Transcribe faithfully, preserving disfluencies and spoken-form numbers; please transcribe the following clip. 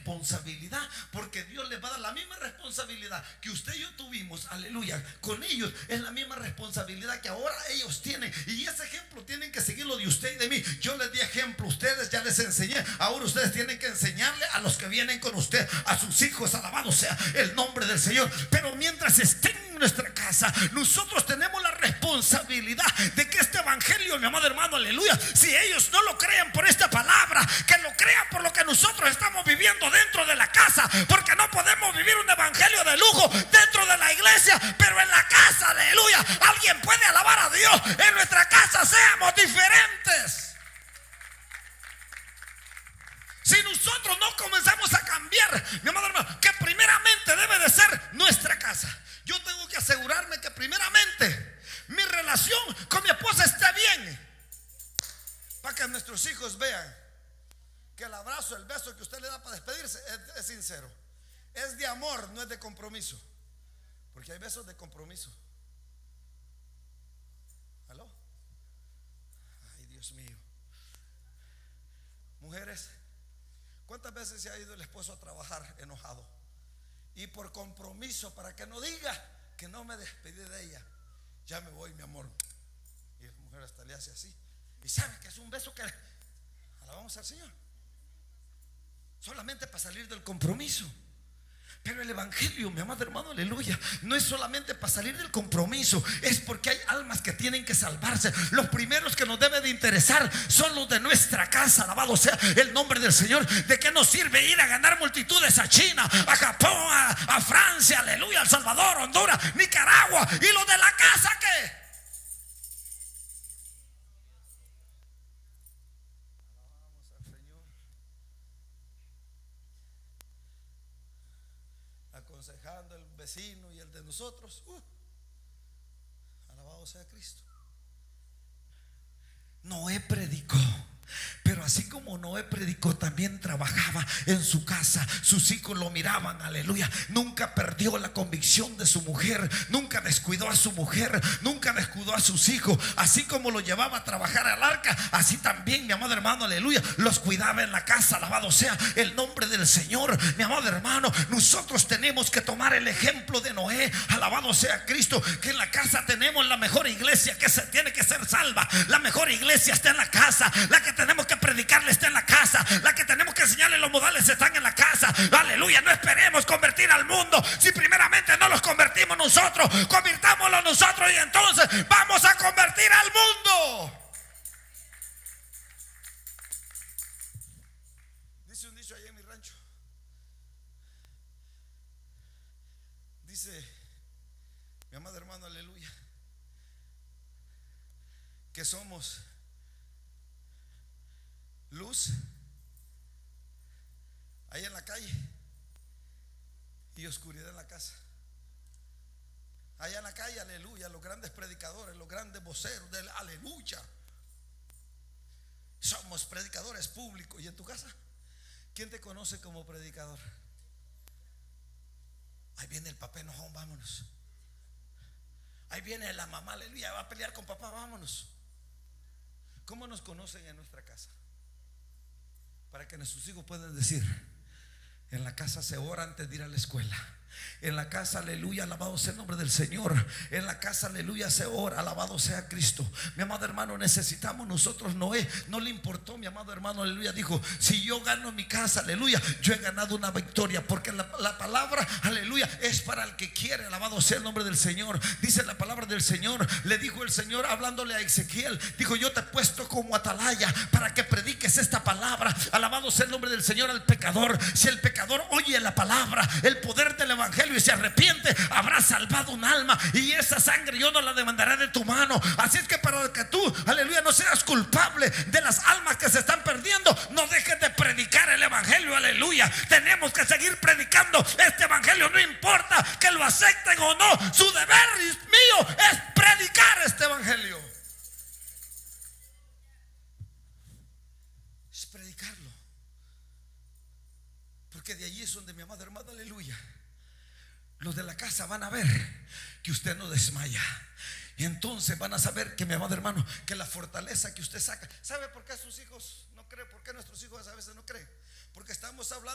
responsabilidad, porque Dios les va a dar la misma responsabilidad que usted y yo tuvimos, aleluya, con ellos. Es la misma responsabilidad que ahora ellos tienen, y ese ejemplo tienen que seguirlo de usted y de mí. Yo les di ejemplo, ustedes ya les enseñé, ahora ustedes tienen que enseñarle a los que vienen con usted, a sus hijos. Alabado sea el nombre del Señor. Pero mientras estén en nuestra casa, nosotros tenemos la responsabilidad de que este evangelio, mi amado hermano, aleluya, si ellos no lo crean por esta palabra, que lo crean por lo que nosotros estamos viviendo dentro de la casa, porque no podemos vivir un evangelio de lujo dentro de la iglesia, pero en la casa, aleluya, alguien puede alabar a Dios. En nuestra casa seamos diferentes. Si nosotros no comenzamos a cambiar, mi amado hermano, que primeramente debe de ser nuestra casa. Yo tengo que asegurarme que primeramente mi relación con mi esposa esté bien, para que nuestros hijos vean que el abrazo, el beso que usted le da para despedirse es, es sincero, es de amor, no es de compromiso. Porque hay besos de compromiso. ¿Aló? Ay, Dios mío. Mujeres, ¿cuántas veces se ha ido el esposo a trabajar enojado? Y por compromiso, para que no diga que no me despedí de ella, ya me voy, mi amor. Y la mujer hasta le hace así. Y sabe que es un beso que alabamos al Señor, solamente para salir del compromiso. Pero el evangelio, mi amado hermano, aleluya, no es solamente para salir del compromiso, es porque hay almas que tienen que salvarse. Los primeros que nos debe de interesar son los de nuestra casa. Alabado sea el nombre del Señor. ¿De qué nos sirve ir a ganar multitudes a China, a Japón, a, a Francia, aleluya, El Salvador, Honduras, Nicaragua? ¿Y los de la casa qué? Aconsejando el vecino y el de nosotros. uh, Alabado sea Cristo. Noé predicó, pero así como Noé predicó, también trabajaba en su casa. Sus hijos lo miraban, aleluya. Nunca perdió la convicción de su mujer, nunca descuidó a su mujer, nunca descuidó a sus hijos. Así como lo llevaba a trabajar al arca, así también, mi amado hermano, aleluya, los cuidaba en la casa. Alabado sea el nombre del Señor. Mi amado hermano, nosotros tenemos que tomar el ejemplo de Noé. Alabado sea Cristo, que en la casa tenemos la mejor iglesia que se tiene que ser salva. La mejor iglesia está en la casa. La que tenemos que predicarle está en la casa. La que tenemos que enseñarle los modales están en la casa. Aleluya, no esperemos convertir al mundo si primeramente no los convertimos nosotros. Convirtámoslo nosotros y entonces vamos a convertir al mundo. Dice un dicho allá en mi rancho. Dice mi amado hermano, aleluya, que somos luz ahí en la calle y oscuridad en la casa. Allá en la calle, aleluya, los grandes predicadores, los grandes voceros del aleluya, somos predicadores públicos. ¿Y en tu casa? ¿Quién te conoce como predicador? Ahí viene el papá enojón, vámonos. Ahí viene la mamá, aleluya, va a pelear con papá, vámonos. ¿Cómo nos conocen en nuestra casa? Para que nuestros hijos puedan decir: en la casa se ora antes de ir a la escuela. En la casa, aleluya, alabado sea el nombre del Señor. En la casa, aleluya, se ora, alabado sea Cristo. Mi amado hermano, necesitamos nosotros. Noé no le importó, mi amado hermano, aleluya, dijo: si yo gano mi casa, aleluya, yo he ganado una victoria. Porque la, la palabra, aleluya, es para el que quiere. Alabado sea el nombre del Señor. Dice la palabra del Señor. Le dijo el Señor hablándole a Ezequiel, dijo: yo te he puesto como atalaya para que prediques esta palabra. Alabado sea el nombre del Señor al pecador. Si el pecador oye la palabra, el poder del evangelio, y se arrepiente, habrá salvado un alma, y esa sangre yo no la demandaré de tu mano. Así es que para que tú, aleluya, no seas culpable de las almas que se están perdiendo, no dejes de predicar el evangelio, aleluya. Tenemos que seguir predicando este evangelio, no importa que lo acepten o no. Su deber mío es predicar este evangelio, es predicarlo, porque de allí es donde, mi amado hermano, aleluya, los de la casa van a ver que usted no desmaya. Y entonces van a saber que, mi amado hermano, que la fortaleza que usted saca. ¿Sabe por qué sus hijos no creen? ¿Por qué nuestros hijos a veces no creen? Porque estamos hablando